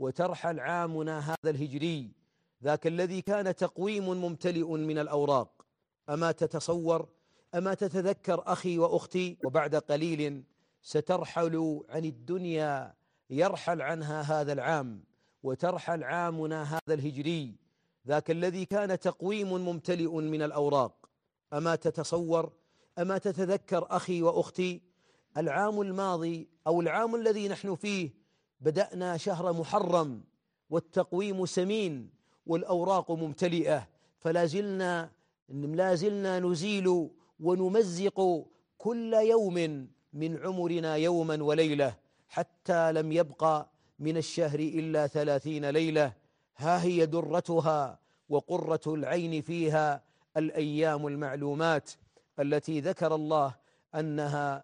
وترحل عامنا هذا الهجري ذاك الذي كان تقويم ممتلئ من الأوراق. أما تتصور، أما تتذكر أخي وأختي، وبعد قليل سترحل عن الدنيا، يرحل عنها هذا العام، وترحل عامنا هذا الهجري ذاك الذي كان تقويم ممتلئ من الأوراق. أما تتصور، أما تتذكر أخي وأختي، العام الماضي أو العام الذي نحن فيه بدأنا شهر محرم والتقويم سمين والأوراق ممتلئة، فلا زلنا نزيل ونمزق كل يوم من عمرنا يوما وليلة، حتى لم يبق من الشهر إلا 30 ليلة. ها هي درتها وقرة العين فيها الأيام المعلومات التي ذكر الله أن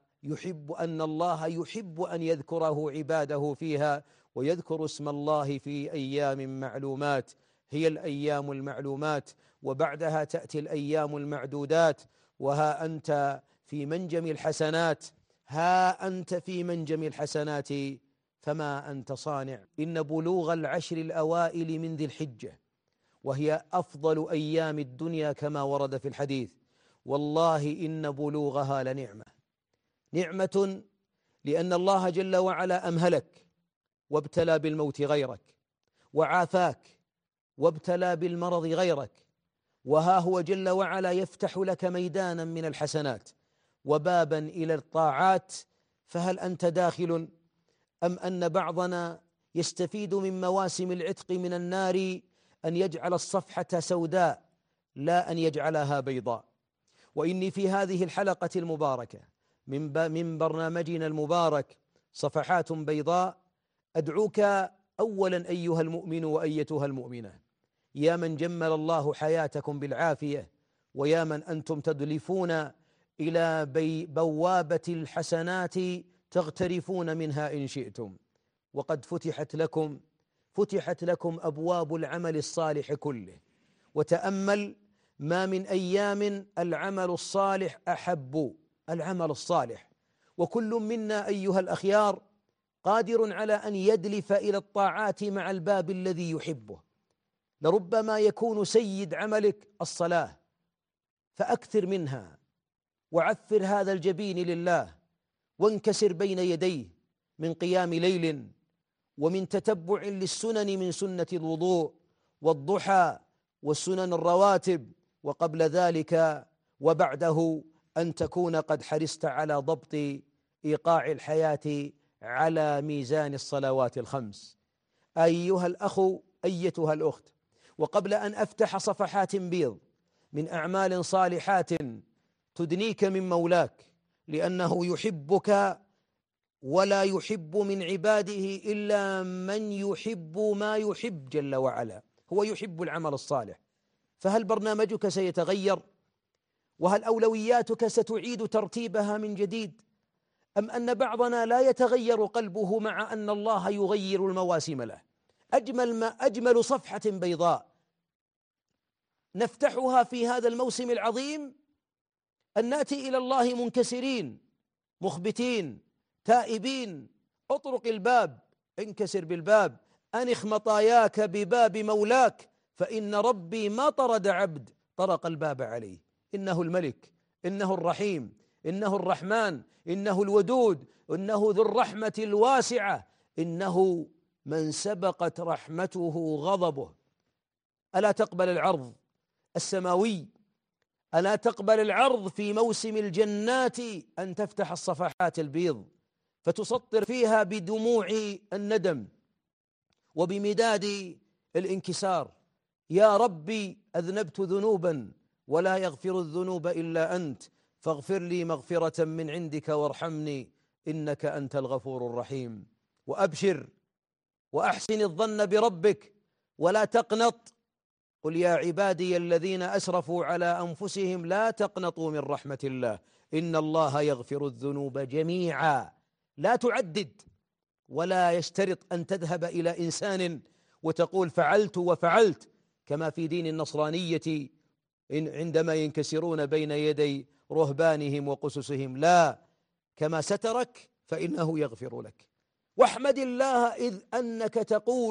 الله يحب أن يذكره عباده فيها، ويذكر اسم الله في أيام معلومات. هي الأيام المعلومات، وبعدها تأتي الأيام المعدودات. وها أنت في منجم الحسنات، ها أنت في منجم الحسنات فما أنت صانع. إن بلوغ العشر الأوائل من ذي الحجة، وهي أفضل أيام الدنيا كما ورد في الحديث، والله إن بلوغها لنعمة، نعمة لأن الله جل وعلا أمهلك وابتلى بالموت غيرك، وعافاك وابتلى بالمرض غيرك، وها هو جل وعلا يفتح لك ميدانا من الحسنات وبابا إلى الطاعات. فهل أنت داخل، أم أن بعضنا يستفيد من مواسم العتق من النار أن يجعل الصفحة سوداء لا أن يجعلها بيضاء؟ وإني في هذه الحلقة المباركة من برنامجنا المبارك صفحات بيضاء أدعوك أولا أيها المؤمن وأيتها المؤمنة، يا من جمل الله حياتكم بالعافية، ويا من أنتم تدلفون إلى بوابة الحسنات تغترفون منها إن شئتم، وقد فتحت لكم أبواب العمل الصالح كله. وتأمل ما من أيام العمل الصالح أحب، العمل الصالح، وكل منا أيها الأخيار قادر على أن يدلف إلى الطاعات مع الباب الذي يحبه. لربما يكون سيد عملك الصلاة، فأكثر منها، وعفر هذا الجبين لله، وانكسر بين يديه من قيام ليل، ومن تتبع للسنن من سنة الوضوء والضحى والسنن الرواتب، وقبل ذلك وبعده أن تكون قد حرصت على ضبط إيقاع الحياة على ميزان الصلوات الخمس. أيها الأخ، أيتها الأخت، وقبل أن أفتح صفحات بيض من أعمال صالحات تدنيك من مولاك، لأنه يحبك ولا يحب من عباده إلا من يحب ما يحب جل وعلا، هو يحب العمل الصالح. فهل برنامجك سيتغير؟ وهل أولوياتك ستعيد ترتيبها من جديد؟ أم أن بعضنا لا يتغير قلبه مع أن الله يغير المواسم له؟ أجمل صفحة بيضاء نفتحها في هذا الموسم العظيم أن نأتي إلى الله منكسرين مخبتين تائبين. اطرق الباب، انكسر بالباب، أنخ مطاياك بباب مولاك، فإن ربي ما طرد عبد طرق الباب عليه. إنه الملك، إنه الرحيم، إنه الرحمن، إنه الودود، إنه ذو الرحمة الواسعة، إنه من سبقت رحمته غضبه. ألا تقبل العرض السماوي؟ ألا تقبل العرض في موسم الجنات أن تفتح الصفحات البيض فتسطر فيها بدموع الندم وبمداد الانكسار؟ يا ربي أذنبت ذنوبا ولا يغفر الذنوب إلا أنت، فاغفر لي مغفرة من عندك وارحمني إنك أنت الغفور الرحيم. وأبشر وأحسن الظن بربك ولا تقنط. قل يا عبادي الذين أسرفوا على أنفسهم لا تقنطوا من رحمة الله إن الله يغفر الذنوب جميعا. لا تعدد، ولا يشترط أن تذهب إلى إنسان وتقول فعلت وفعلت، كما في دين النصرانية عندما ينكسرون بين يدي رهبانهم وقسسهم. لا، كما سترك فإنه يغفر لك. واحمد الله إذ أنك تقول